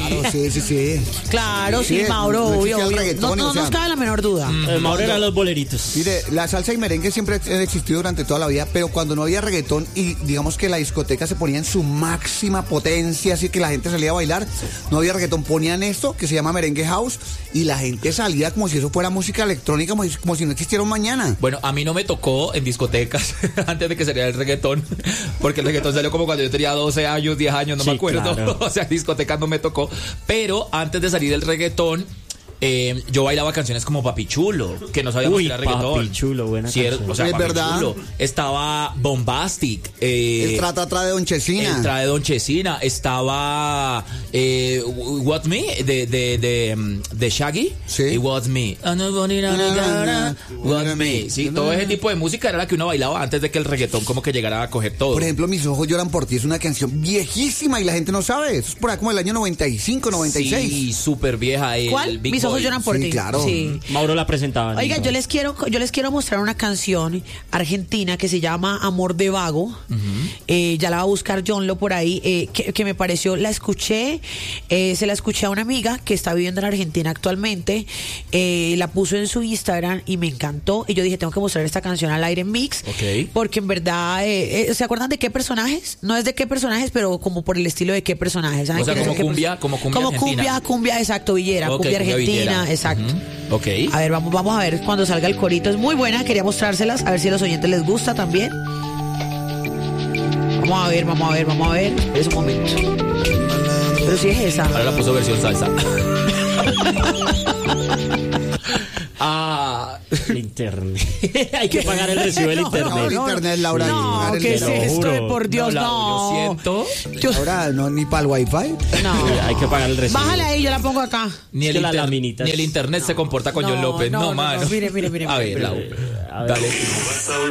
Sí. Claro, sí, Mauro, no obvio. existía el reggaetón, No o sea, nos cabe la menor duda. Mauro eran los boleritos. Mire, la salsa y merengue siempre han existido durante toda la vida, pero cuando no había reggaetón y digamos que la discoteca se ponía en su máxima potencia, así que la gente salía a bailar, no había reggaetón, ponían esto que se llama merengue house y la gente salía como si eso fuera música electrónica, como si no existiera un mañana. Bueno, a mí no me tocó en discotecas antes de que saliera el reggaetón, porque el reggaetón salió como cuando yo tenía 12 años, 10 años, no Sí, me acuerdo. claro. O sea, discotecas no me tocó. Pero antes de salir el reggaetón, yo bailaba canciones como Papi Chulo, que no sabíamos que era reggaetón. Papi Chulo, buena Sí, canción. o sea, Es Papi verdad. Chulo. Estaba Bombastic. El trata de Don Chesina. El trae Don Chesina. Estaba What Me de Shaggy. Sí. Y What Me. What Me. Sí, todo ese tipo de música era la que uno bailaba antes de que el reggaetón como que llegara a coger todo. Por ejemplo, Mis ojos lloran por ti es una canción viejísima y la gente no sabe. Eso es por ahí como el año 95, 96. Sí, súper vieja. ¿Cuál? Big Mis ojos Boy. lloran por Sí, ti. claro. Sí. Mauro la presentaba. Oiga, yo les quiero mostrar una canción argentina que se llama Amor de Vago. Ya la va a buscar Johnlo por ahí, que me pareció, la escuché, se la escuché a una amiga que está viviendo en Argentina actualmente, la puso en su Instagram y me encantó. Y yo dije, tengo que mostrar esta canción al aire en Mix, Ok. porque en verdad, ¿se acuerdan de qué personajes? No es de qué personajes, pero como por el estilo de qué personajes. ¿Saben O sea, quiénes como son qué cumbia- perso- como cumbia como argentina. cumbia, exacto, villera, Ok, cumbia cumbia argentina, villera. exacto. Ok. A ver, vamos a ver cuando salga el corito. Es muy buena, quería mostrárselas, a ver si a los oyentes les gusta también. Vamos a ver. Es un momento. Pero sí es esa. Ahora la puso versión salsa. El internet. Hay que pagar el recibo del No, internet. No, el internet, Laura. No, pagar el ¿qué es internet. esto? juro. Por Dios, Laura, no. Yo siento. Yo- Ahora no, ni para el wifi. no. Hay que pagar el recibo. Bájale ahí, yo la pongo acá. Ni Es el, que las laminitas. ni el internet se comporta con No, John López. no, No, no, mano. no. Mire. A ver, Lau. A ver. Dale.